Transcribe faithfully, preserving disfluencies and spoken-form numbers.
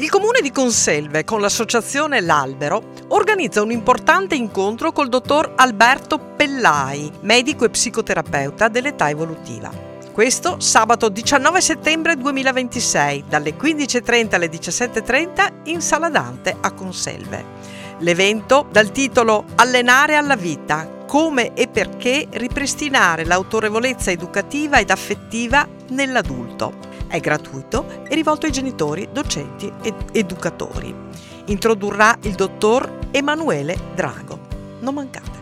Il comune di Conselve, con l'associazione L'Albero, organizza un importante incontro col dottor Alberto Pellai, medico e psicoterapeuta dell'età evolutiva. Questo sabato diciannove settembre duemilaventisei, dalle quindici e trenta alle diciassette e trenta in Sala Dante a Conselve. L'evento dal titolo Allenare alla vita, come e perché ripristinare l'autorevolezza educativa ed affettiva nell'adulto. È gratuito e rivolto ai genitori, docenti ed educatori. Introdurrà il dottor Emanuele Drago. Non mancate.